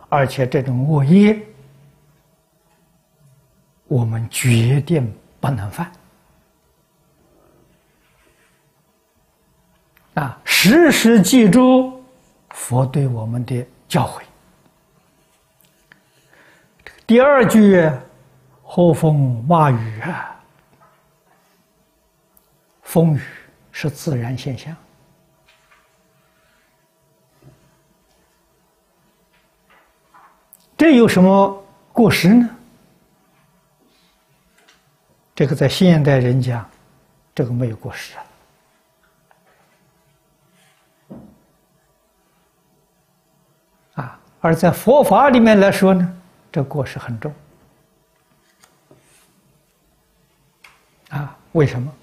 而且这种恶业，我们决定不能犯。时时记住佛对我们的教诲。第二句“和风骂雨”风雨是自然现象。这有什么过失呢？这个在现代人讲，这个没有过失而在佛法里面来说呢，这过失很重为什么？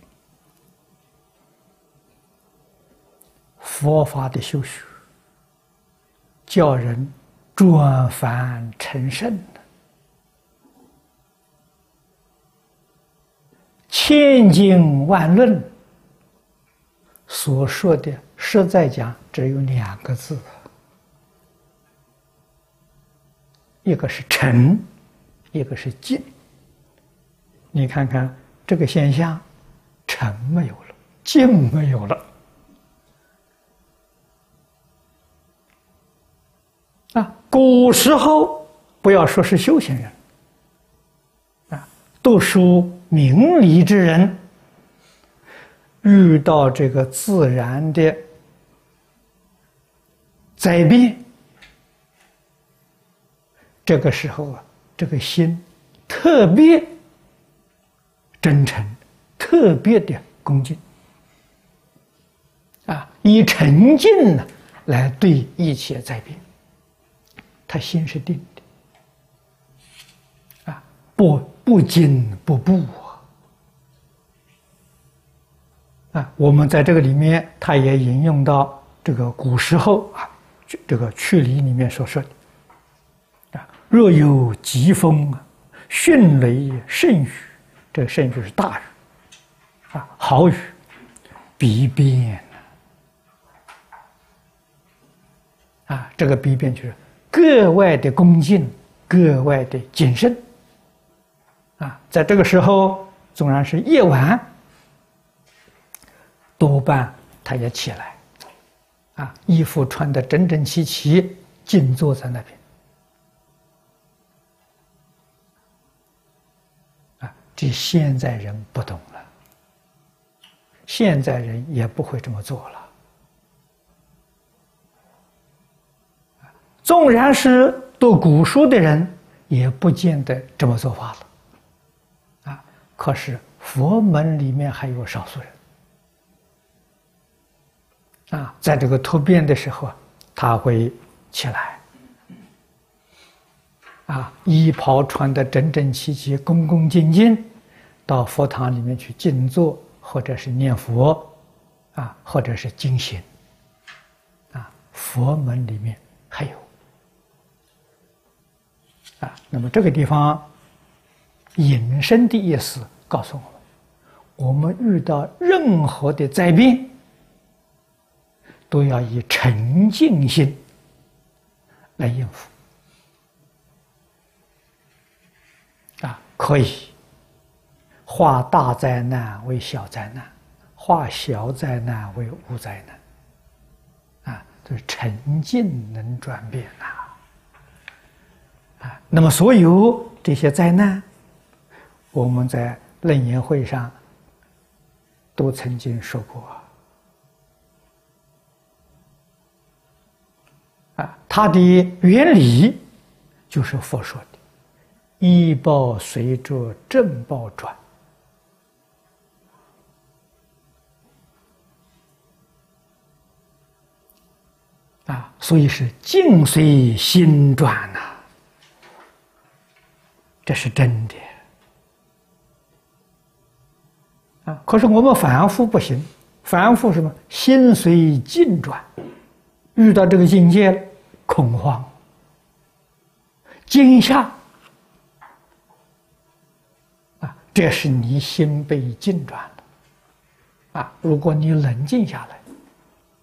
佛法的修学叫人转凡成圣，千经万论所说的，实在讲只有2个字，一个是成，一个是净。你看看这个现象，成没有了，净没有了。古时候不要说是修行人，读书明理之人，遇到这个自然的灾变，这个时候这个心特别真诚，特别的恭敬，以沉静来对一切灾变，他心是定的，不惊不怖我们在这个里面，他也引用到这个古时候这个去理里面所说的若有疾风迅雷甚雨，这个甚雨是大雨豪雨，必变这个必变就是格外的恭敬，格外的谨慎在这个时候，纵然是夜晚，多半他也起来衣服穿得整整齐齐，静坐在那边这现在人不懂了，现在人也不会这么做了。纵然是读古书的人，也不见得这么做法了可是佛门里面还有少数人在这个突变的时候，他会起来衣袍穿得整整齐齐，恭恭敬敬，到佛堂里面去静坐，或者是念佛或者是经行佛门里面还有那么这个地方引申的意思告诉我们遇到任何的灾变，都要以沉静心来应付可以化大灾难为小灾难，化小灾难为无灾难这是沉静能转变那么所有这些灾难，我们在楞严会上都曾经说过它的原理就是佛说的依报随着正报转所以是境随心转这是真的可是我们反复不行，反复什么？心随境转，遇到这个境界，恐慌、惊吓这是你心被境转了如果你冷静下来，